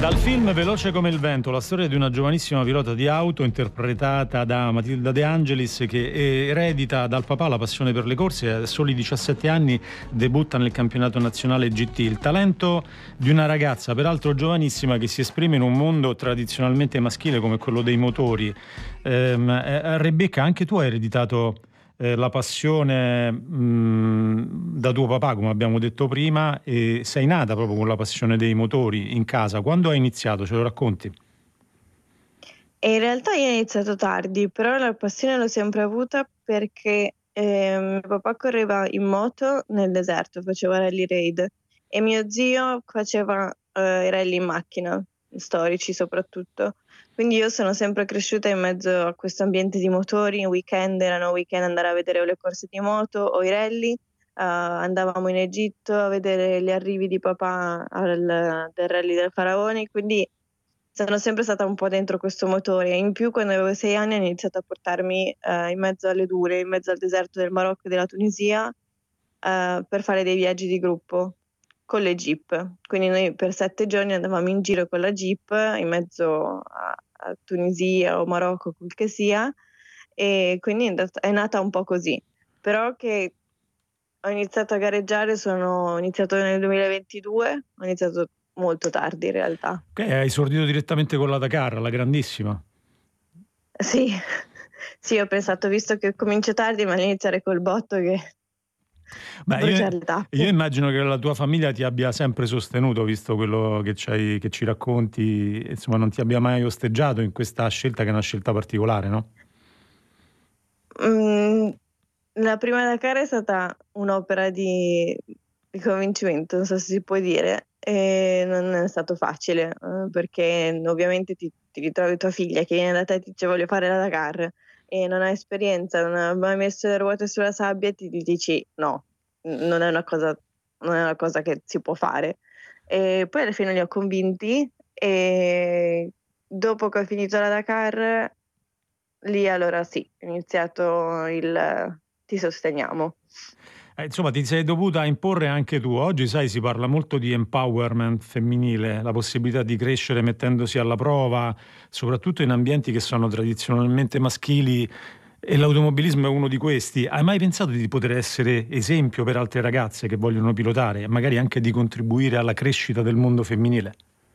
Dal film Veloce come il vento, la storia di una giovanissima pilota di auto interpretata da Matilda De Angelis, che eredita dal papà la passione per le corse e a soli 17 anni debutta nel campionato nazionale GT. Il talento di una ragazza, peraltro giovanissima, che si esprime in un mondo tradizionalmente maschile come quello dei motori. Rebecca, anche tu hai ereditato la passione da tuo papà, come abbiamo detto prima, e sei nata proprio con la passione dei motori in casa. Quando hai iniziato? Ce lo racconti? E in realtà io ho iniziato tardi, però la passione l'ho sempre avuta perché mio papà correva in moto nel deserto, faceva rally raid e mio zio faceva i rally in macchina, storici soprattutto. Quindi io sono sempre cresciuta in mezzo a questo ambiente di motori, erano weekend andare a vedere o le corse di moto o i rally. Andavamo in Egitto a vedere gli arrivi di papà del rally del Faraone, quindi sono sempre stata un po' dentro questo motore. In più, quando avevo 6 anni, hanno iniziato a portarmi in mezzo alle dure, in mezzo al deserto del Marocco e della Tunisia, per fare dei viaggi di gruppo con le jeep. Quindi noi per 7 giorni andavamo in giro con la jeep in mezzo a Tunisia o Marocco, quel che sia, e quindi è nata un po' così. Però che ho iniziato a gareggiare, ho iniziato nel 2022, ho iniziato molto tardi in realtà. Ok, hai esordito direttamente con la Dakar, la grandissima. Sì, sì, ho pensato, visto che comincio tardi, meglio iniziare col botto che Beh, bruciare le io tappe. immagino che la tua famiglia ti abbia sempre sostenuto, visto quello che ci racconti, insomma, non ti abbia mai osteggiato in questa scelta, che è una scelta particolare, no? Mm, la prima Dakar è stata un'opera di convincimento, non so se si può dire, e non è stato facile, perché ovviamente ti ritrovi tua figlia che viene da te e ti dice voglio fare la Dakar e non ha esperienza, non ha mai messo le ruote sulla sabbia e ti dici no, non è una cosa, non è una cosa che si può fare. E poi alla fine li ho convinti e dopo che ho finito la Dakar, lì allora sì, è iniziato il "ti sosteniamo". Insomma, ti sei dovuta imporre anche tu. Oggi, sai, si parla molto di empowerment femminile, la possibilità di crescere mettendosi alla prova, soprattutto in ambienti che sono tradizionalmente maschili, e l'automobilismo è uno di questi. Hai mai pensato di poter essere esempio per altre ragazze che vogliono pilotare e magari anche di contribuire alla crescita del mondo femminile?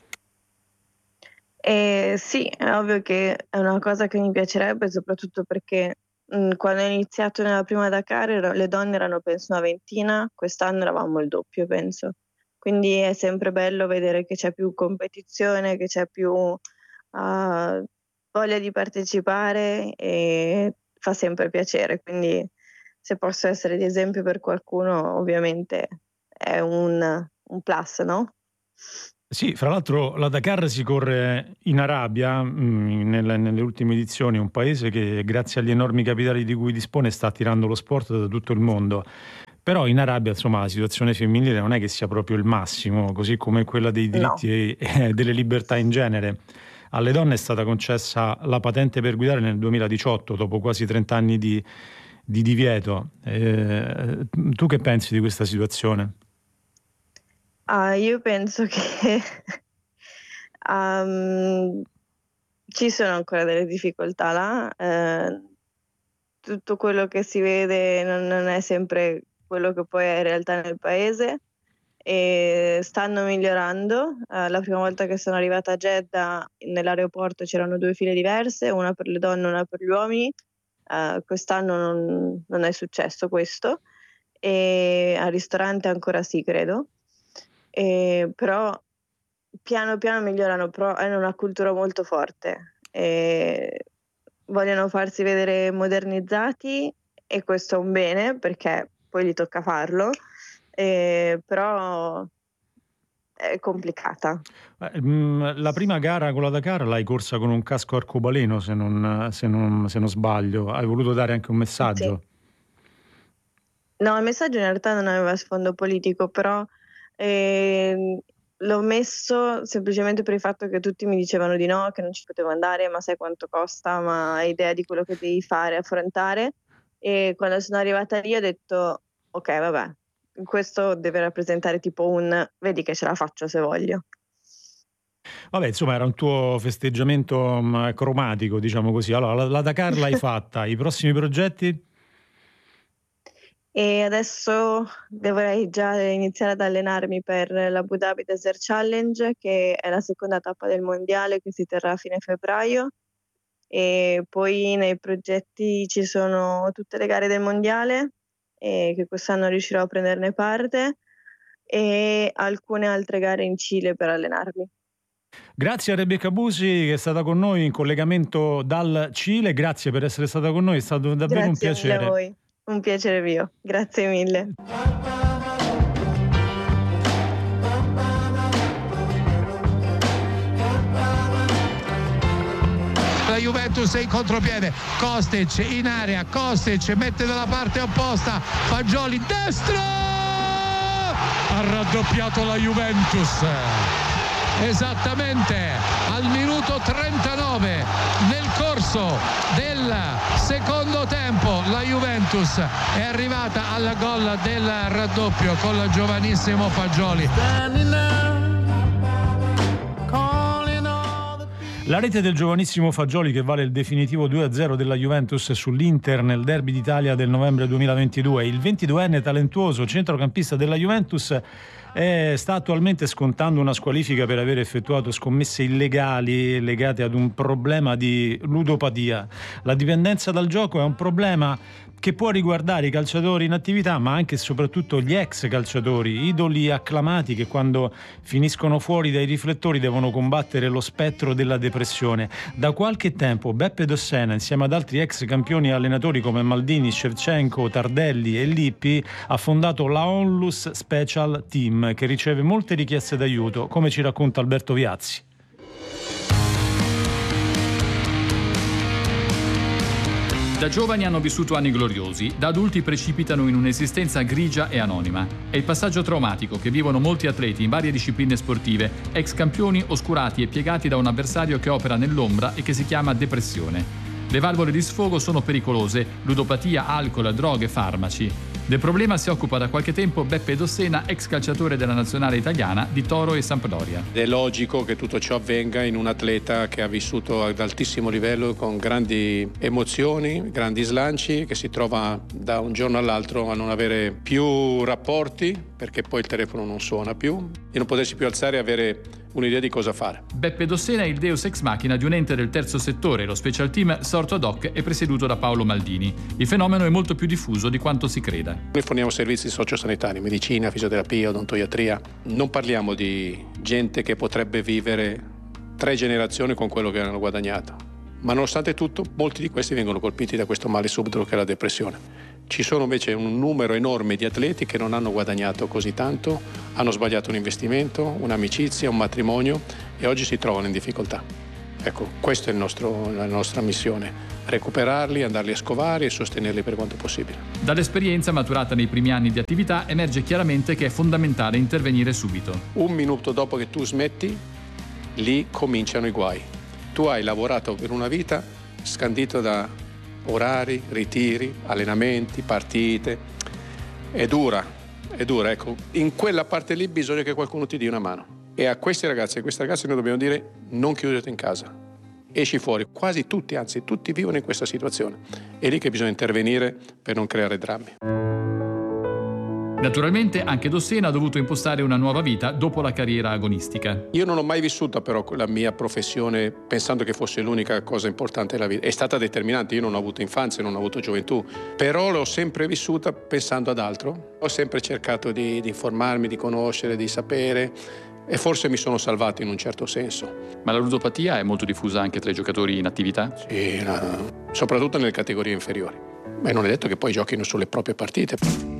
Sì, è ovvio che è una cosa che mi piacerebbe, soprattutto perché, quando ho iniziato nella prima Dakar le donne erano penso una ventina, quest'anno eravamo il doppio penso. Quindi è sempre bello vedere che c'è più competizione, che c'è più, voglia di partecipare e fa sempre piacere. Quindi se posso essere di esempio per qualcuno ovviamente è un plus, no? Sì, fra l'altro la Dakar si corre in Arabia, nelle ultime edizioni, un paese che grazie agli enormi capitali di cui dispone sta attirando lo sport da tutto il mondo. Però in Arabia, insomma, la situazione femminile non è che sia proprio il massimo, così come quella dei No. diritti e delle libertà in genere. Alle donne è stata concessa la patente per guidare nel 2018, dopo quasi 30 anni di divieto. Tu che pensi di questa situazione? Io penso che, uhm, ci sono ancora delle difficoltà là, tutto quello che si vede non è sempre quello che poi è in realtà nel paese, stanno migliorando. La prima volta che sono arrivata a Jeddah, nell'aeroporto c'erano 2 file diverse, una per le donne e una per gli uomini. Quest'anno non è successo questo, al ristorante ancora sì credo. Però piano piano migliorano, però hanno una cultura molto forte. Vogliono farsi vedere modernizzati e questo è un bene, perché poi gli tocca farlo, però è complicata. La prima gara con la Dakar l'hai corsa con un casco arcobaleno, se non sbaglio. Hai voluto dare anche un Sì. messaggio. No, il messaggio in realtà non aveva sfondo politico, però, ehm, l'ho messo semplicemente per il fatto che tutti mi dicevano di no, che non ci potevo andare, ma sai quanto costa, ma hai idea di quello che devi fare, affrontare. E quando sono arrivata lì ho detto: "Okay, vabbè, questo deve rappresentare tipo un: vedi che ce la faccio se voglio". Vabbè, insomma, era un tuo festeggiamento cromatico, diciamo così. Allora, la Dakar l'hai fatta, i prossimi progetti? E adesso dovrei già iniziare ad allenarmi per l'Abu Dhabi Desert Challenge, che è la seconda tappa del mondiale che si terrà a fine febbraio. E poi nei progetti ci sono tutte le gare del mondiale, che quest'anno riuscirò a prenderne parte, e alcune altre gare in Cile per allenarmi. Grazie a Rebecca Busi che è stata con noi in collegamento dal Cile, grazie per essere stata con noi, è stato davvero un Grazie mille piacere. a voi, un piacere mio, grazie mille. La Juventus è in contropiede, Kostic in area, Kostic mette dalla parte opposta, Fagioli destro, ha raddoppiato la Juventus esattamente al minuto 39 nel corso del secondo tempo. La Juventus è arrivata al gol del raddoppio con il giovanissimo Fagioli. La rete del giovanissimo Fagioli che vale il definitivo 2-0 della Juventus sull'Inter nel derby d'Italia del novembre 2022. Il 22enne talentuoso centrocampista della Juventus sta attualmente scontando una squalifica per aver effettuato scommesse illegali legate ad un problema di ludopatia. La dipendenza dal gioco è un problema che può riguardare i calciatori in attività, ma anche e soprattutto gli ex calciatori, idoli acclamati che quando finiscono fuori dai riflettori devono combattere lo spettro della depressione. Da qualche tempo Beppe Dossena, insieme ad altri ex campioni e allenatori come Maldini, Shevchenko, Tardelli e Lippi, ha fondato la Onlus Special Team, che riceve molte richieste d'aiuto, come ci racconta Alberto Viazzi. Da giovani hanno vissuto anni gloriosi, da adulti precipitano in un'esistenza grigia e anonima. È il passaggio traumatico che vivono molti atleti in varie discipline sportive, ex campioni oscurati e piegati da un avversario che opera nell'ombra e che si chiama depressione. Le valvole di sfogo sono pericolose, ludopatia, alcol, droghe, farmaci. Del problema si occupa da qualche tempo Beppe Dossena, ex calciatore della nazionale italiana di Toro e Sampdoria. È logico che tutto ciò avvenga in un atleta che ha vissuto ad altissimo livello, con grandi emozioni, grandi slanci, che si trova da un giorno all'altro a non avere più rapporti, perché poi il telefono non suona più, e non potersi più alzare e avere un'idea di cosa fare. Beppe Dossena è il deus ex machina di un ente del terzo settore, lo Special Team sorto ad hoc e presieduto da Paolo Maldini. Il fenomeno è molto più diffuso di quanto si creda. Noi forniamo servizi sociosanitari, medicina, fisioterapia, odontoiatria. Non parliamo di gente che potrebbe vivere 3 generazioni con quello che hanno guadagnato. Ma nonostante tutto, molti di questi vengono colpiti da questo male subdolo che è la depressione. Ci sono invece un numero enorme di atleti che non hanno guadagnato così tanto, hanno sbagliato un investimento, un'amicizia, un matrimonio e oggi si trovano in difficoltà. Ecco, questa è la nostra missione, recuperarli, andarli a scovare e sostenerli per quanto possibile. Dall'esperienza maturata nei primi anni di attività emerge chiaramente che è fondamentale intervenire subito. 1 minuto dopo che tu smetti, lì cominciano i guai. Tu hai lavorato per una vita scandito da orari, ritiri, allenamenti, partite. È dura, ecco. In quella parte lì bisogna che qualcuno ti dia una mano. E a questi ragazzi e a queste ragazze noi dobbiamo dire: non chiudete in casa, esci fuori. Quasi tutti, anzi tutti vivono in questa situazione. È lì che bisogna intervenire per non creare drammi. Naturalmente anche Dossena ha dovuto impostare una nuova vita dopo la carriera agonistica. Io non ho mai vissuto però la mia professione pensando che fosse l'unica cosa importante della vita. È stata determinante, io non ho avuto infanzia, non ho avuto gioventù, però l'ho sempre vissuta pensando ad altro. Ho sempre cercato di informarmi, di conoscere, di sapere e forse mi sono salvato in un certo senso. Ma la ludopatia è molto diffusa anche tra i giocatori in attività? Sì, soprattutto nelle categorie inferiori. E non è detto che poi giochino sulle proprie partite.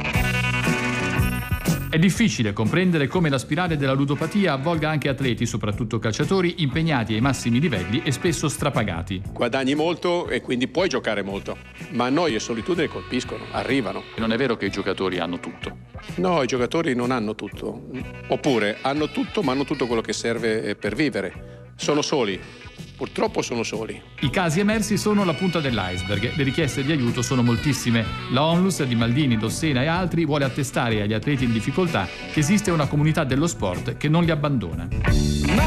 È difficile comprendere come la spirale della ludopatia avvolga anche atleti, soprattutto calciatori, impegnati ai massimi livelli e spesso strapagati. Guadagni molto e quindi puoi giocare molto, ma noia e solitudine colpiscono, arrivano. Non è vero che i giocatori hanno tutto. No, i giocatori non hanno tutto, oppure hanno tutto ma hanno tutto quello che serve per vivere. Sono soli. Purtroppo sono soli. I casi emersi sono la punta dell'iceberg, le richieste di aiuto sono moltissime. La Onlus di Maldini, Dossena e altri vuole attestare agli atleti in difficoltà che esiste una comunità dello sport che non li abbandona.